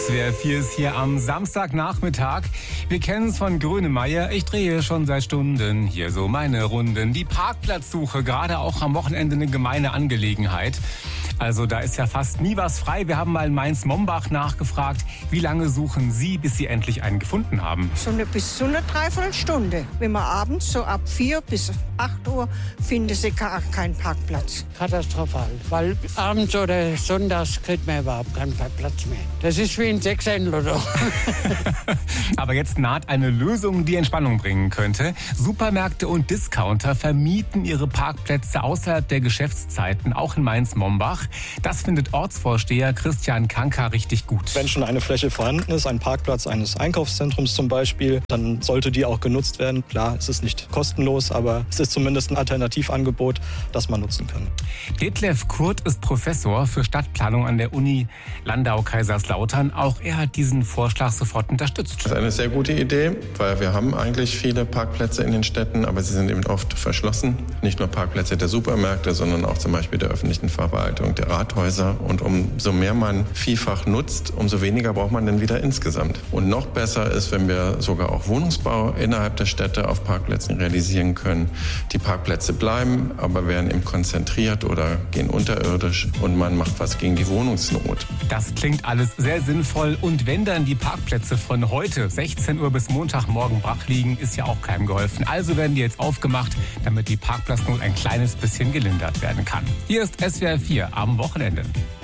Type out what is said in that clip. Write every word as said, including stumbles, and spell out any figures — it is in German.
S W R vier ist hier am Samstagnachmittag. Wir kennen es von Grönemeyer. Ich drehe schon seit Stunden hier so meine Runden. Die Parkplatzsuche, gerade auch am Wochenende eine gemeine Angelegenheit. Also da ist ja fast nie was frei. Wir haben mal in Mainz-Mombach nachgefragt, wie lange suchen Sie, bis Sie endlich einen gefunden haben? So eine bis zu eine Dreiviertelstunde. Wenn man abends so ab vier bis acht Uhr finden Sie gar keinen Parkplatz. Katastrophal, weil abends oder sonntags kriegt man überhaupt keinen Parkplatz mehr. Das ist wie ein Sechshändler oder? Aber jetzt naht eine Lösung, die Entspannung bringen könnte. Supermärkte und Discounter vermieten ihre Parkplätze außerhalb der Geschäftszeiten, auch in Mainz-Mombach. Das findet Ortsvorsteher Christian Kanka richtig gut. Wenn schon eine Fläche vorhanden ist, ein Parkplatz eines Einkaufszentrums zum Beispiel, dann sollte die auch genutzt werden. Klar, es ist nicht kostenlos, aber es ist zumindest ein Alternativangebot, das man nutzen kann. Detlef Kurt ist Professor für Stadtplanung an der Uni Landau-Kaiserslautern. Auch er hat diesen Vorschlag sofort unterstützt. Das ist eine sehr gute Idee, weil wir haben eigentlich viele Parkplätze in den Städten, aber sie sind eben oft verschlossen. Nicht nur Parkplätze der Supermärkte, sondern auch zum Beispiel der öffentlichen Verwaltung, der Rathäuser. Und umso mehr man vielfach nutzt, umso weniger braucht man dann wieder insgesamt. Und noch besser ist, wenn wir sogar auch Wohnungsbau innerhalb der Städte auf Parkplätzen realisieren können. Die Parkplätze bleiben, aber werden eben konzentriert oder gehen unterirdisch und man macht was gegen die Wohnungsnot. Das klingt alles sehr sinnvoll. Und wenn dann die Parkplätze von heute sechzehn Uhr bis Montagmorgen brach liegen, ist ja auch keinem geholfen. Also werden die jetzt aufgemacht, damit die Parkplatznot ein kleines bisschen gelindert werden kann. Hier ist S W R vier am Wochenende.